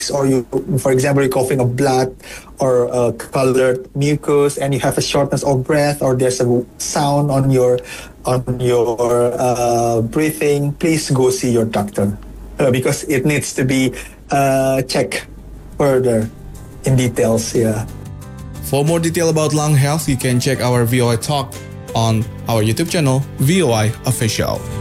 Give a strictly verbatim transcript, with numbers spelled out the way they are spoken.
or you, for example, you're coughing a blood or a colored mucus, and you have a shortness of breath, or there's a sound on your on your uh, breathing, please go see your doctor uh, because it needs to be uh, checked further in details. Yeah. For more detail about lung health, you can check our V O I talk on our YouTube channel, V O I Official.